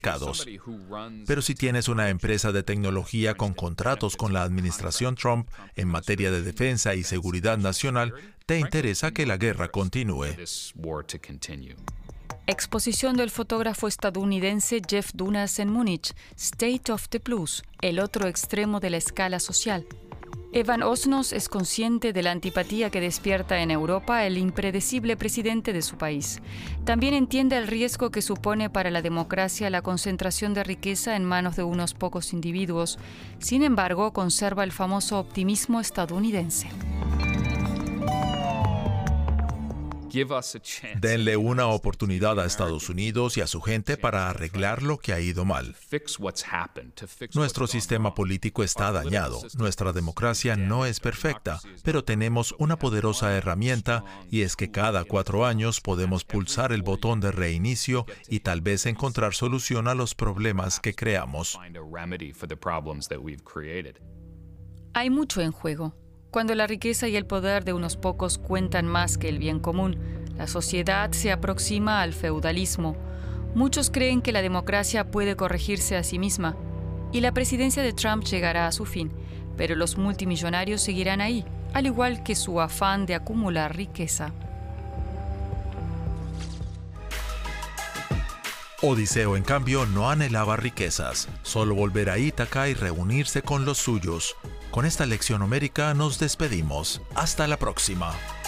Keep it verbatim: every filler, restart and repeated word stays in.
mercados. Pero si tienes una empresa de tecnología con contratos con la administración Trump en materia de defensa y seguridad nacional, te interesa que la guerra continúe. Exposición del fotógrafo estadounidense Jeff Dunas en Múnich, State of the Plus, el otro extremo de la escala social. Evan Osnos es consciente de la antipatía que despierta en Europa el impredecible presidente de su país. También entiende el riesgo que supone para la democracia la concentración de riqueza en manos de unos pocos individuos. Sin embargo, conserva el famoso optimismo estadounidense. Denle una oportunidad a Estados Unidos y a su gente para arreglar lo que ha ido mal. Nuestro sistema político está dañado, nuestra democracia no es perfecta, pero tenemos una poderosa herramienta y es que cada cuatro años podemos pulsar el botón de reinicio y tal vez encontrar solución a los problemas que creamos. Hay mucho en juego. Cuando la riqueza y el poder de unos pocos cuentan más que el bien común, la sociedad se aproxima al feudalismo. Muchos creen que la democracia puede corregirse a sí misma y la presidencia de Trump llegará a su fin, pero los multimillonarios seguirán ahí, al igual que su afán de acumular riqueza. Odiseo, en cambio, no anhelaba riquezas, solo volver a Ítaca y reunirse con los suyos. Con esta lección homérica nos despedimos. Hasta la próxima.